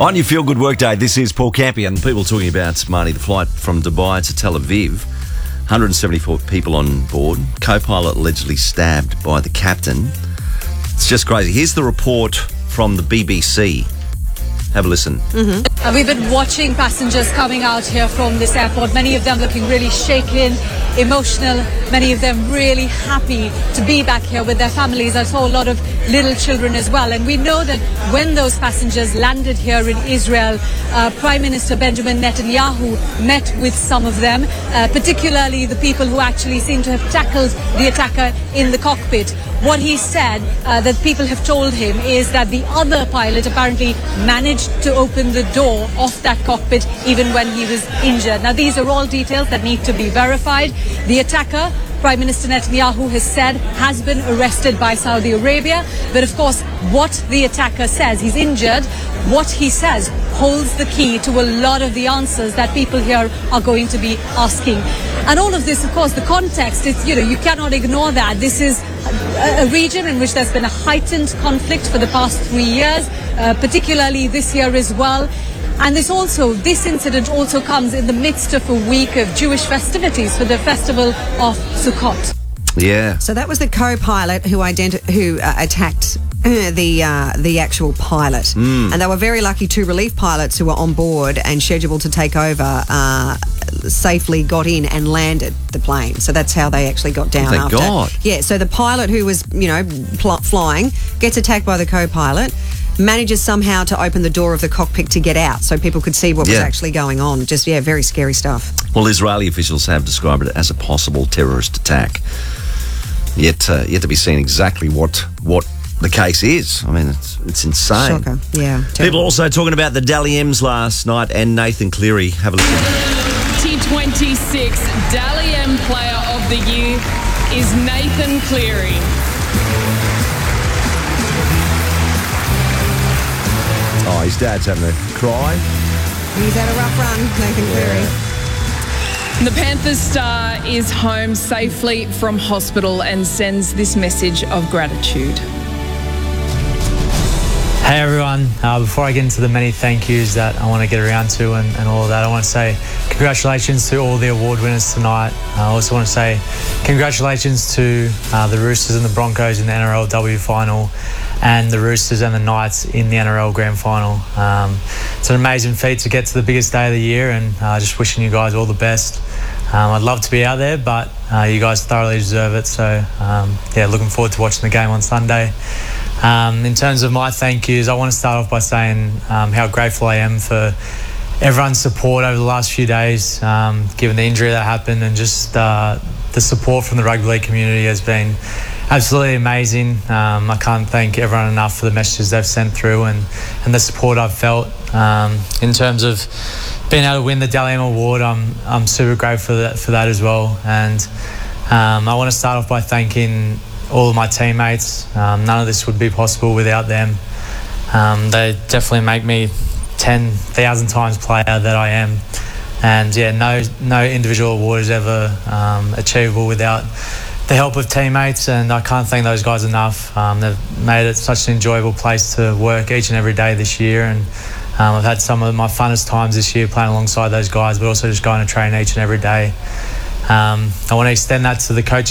On your Feel Good Workday, this is Paul Campion. People talking about, Marnie, the flight from Dubai to Tel Aviv. 174 people on board. Co-pilot allegedly stabbed by the captain. It's just crazy. Here's the report from the BBC. Have a listen. We've been watching passengers coming out here from this airport, many of them looking really shaken, emotional, many of them really happy to be back here with their families. I saw a lot of little children as well. And we know that when those passengers landed here in Israel, Prime Minister Benjamin Netanyahu met with some of them, particularly the people who actually seem to have tackled the attacker in the cockpit. What he said that people have told him is that the other pilot apparently managed to open the door of that cockpit even when he was injured. Now, these are all details that need to be verified. The attacker, Prime Minister Netanyahu has said, has been arrested by Saudi Arabia. But of course, what the attacker says, he's injured, what he says holds the key to a lot of the answers that people here are going to be asking. And all of this, of course, the context is, you cannot ignore that. This is a region in which there's been a heightened conflict for the past 3 years, particularly this year as well. And this incident also comes in the midst of a week of Jewish festivities for the festival of Sukkot. Yeah. So that was the co-pilot who attacked the actual pilot. And they were very lucky. 2 relief pilots who were on board and scheduled to take over safely got in and landed the plane. So that's how they actually got down Thank after. God. Yeah, so the pilot who was, flying gets attacked by the co-pilot, manages somehow to open the door of the cockpit to get out so people could see what was actually going on. Just, very scary stuff. Well, Israeli officials have described it as a possible terrorist attack. Yet to be seen exactly what the case is. I mean, it's insane. Shocker. Yeah. Terrible. People also talking about the Dally M's last night and Nathan Cleary. Have a listen. T26 Dally M Player of the Year is Nathan Cleary. Oh, his dad's having a cry. He's had a rough run, Nathan Cleary. The Panthers star is home safely from hospital and sends this message of gratitude. Hey everyone, before I get into the many thank yous that I want to get around to and all of that, I want to say congratulations to all the award winners tonight. I also want to say congratulations to the Roosters and the Broncos in the NRLW final and the Roosters and the Knights in the NRL Grand Final. It's an amazing feat to get to the biggest day of the year, and just wishing you guys all the best. I'd love to be out there, but you guys thoroughly deserve it. So, looking forward to watching the game on Sunday. In terms of my thank yous, I want to start off by saying how grateful I am for everyone's support over the last few days, given the injury that happened, and just the support from the rugby league community has been absolutely amazing. I can't thank everyone enough for the messages they've sent through and the support I've felt. In terms of being able to win the Dally M Award, I'm super grateful for that as well. And I want to start off by thanking all of my teammates. None of this would be possible without them. They definitely make me 10,000 times player that I am. And no individual award is ever achievable without the help of teammates, and I can't thank those guys enough. They've made it such an enjoyable place to work each and every day this year, and I've had some of my funnest times this year playing alongside those guys, but also just going to train each and every day. I want to extend that to the coaching